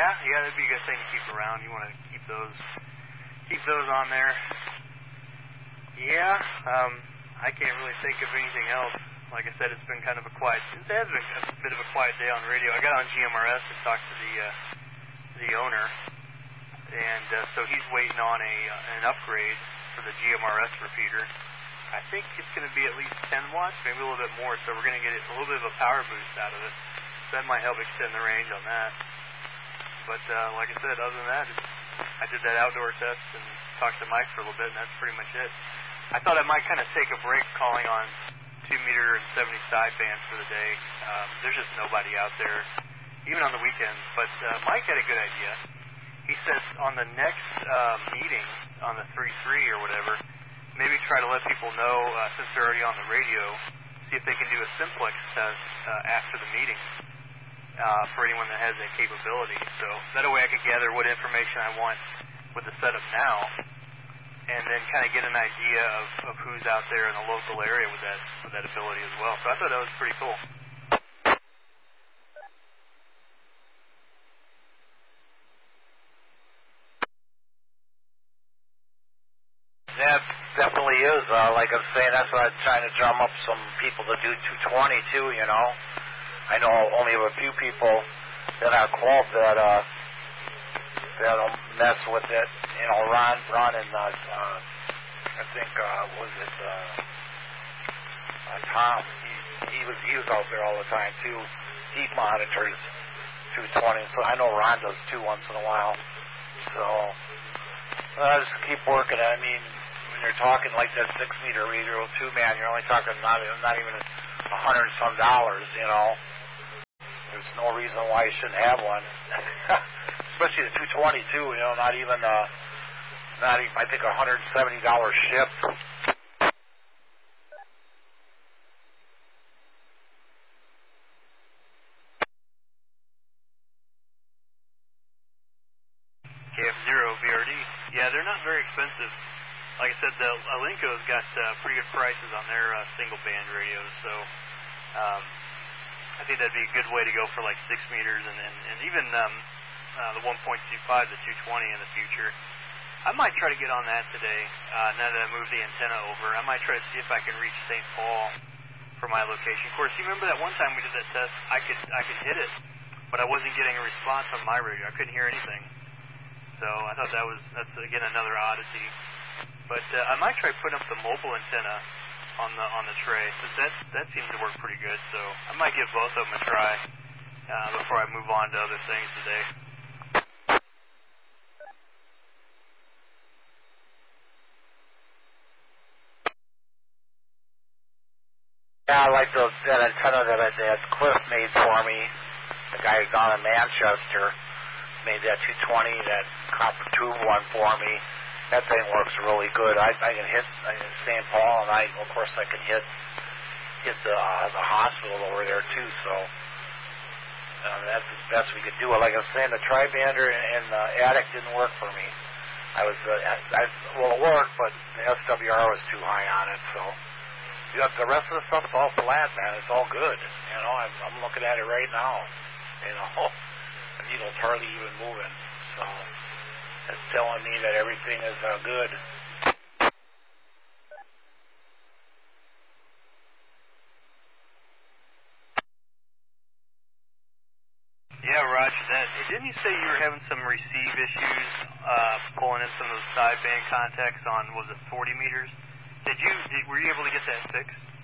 Yeah, that'd be a good thing to keep around. You want to keep those on there. Yeah, I can't really think of anything else. Like I said, it's been kind of it has been a bit of a quiet day on radio. I got on GMRS and talked to the owner, and so he's waiting on an upgrade for the GMRS repeater. I think it's going to be at least 10 watts, maybe a little bit more, so we're going to get a little bit of a power boost out of it. So that might help extend the range on that. But like I said, other than that, I did that outdoor test and talked to Mike for a little bit, and that's pretty much it. I thought I might kind of take a break calling on 2-meter and 70 sidebands for the day. There's just nobody out there, even on the weekends. But Mike had a good idea. He says on the next meeting, on the 3-3 or whatever, maybe try to let people know, since they're already on the radio, see if they can do a simplex test after the meeting for anyone that has that capability. So that way I could gather what information I want with the setup now, and then kind of get an idea of who's out there in the local area with that ability as well. So I thought that was pretty cool. That definitely is. Like I'm saying, that's why I'm trying to drum up some people to do 220 too, you know. I know only a few people in our club that'll mess with it. You know, Ron and I think Tom. He was out there all the time too. He monitors 220. So I know Ron does too once in a while. So I just keep working. I mean, when you're talking like that 6-meter radio 2-man, you're only talking not even $100 and some, you know. There's no reason why you shouldn't have one. Especially the 220 too, you know, not even I think $170 shipped. KF0 VRD. Yeah, they're not very expensive. Like I said, the Alinco's got pretty good prices on their single band radios, so I think that'd be a good way to go for like 6 meters and even the 1.25, the 220 in the future. I might try to get on that today. Now that I moved the antenna over, I might try to see if I can reach St. Paul for my location. Of course, you remember that one time we did that test? I could hit it, but I wasn't getting a response on my radio. I couldn't hear anything. So I thought that's again another oddity. But I might try putting up the mobile antenna on the tray, since that seems to work pretty good. So I might give both of them a try before I move on to other things today. Yeah, I like that antenna that Cliff made for me. The guy down in Manchester made that 220, that copper tube one for me. That thing works really good. I can hit St. Paul, and of course I can hit the hospital over there too. So that's the best we could do. Like I was saying, the tri-bander and the attic didn't work for me. Well, it worked, but the SWR was too high on it. So the rest of the stuff's all flat, man. It's all good. You know, I'm looking at it right now. You know, the needle's hardly even moving. So it's telling me that everything is good. Yeah, Roger, didn't you say you were having some receive issues pulling in some of those sideband contacts on, was it 40 meters? Were you able to get that fixed?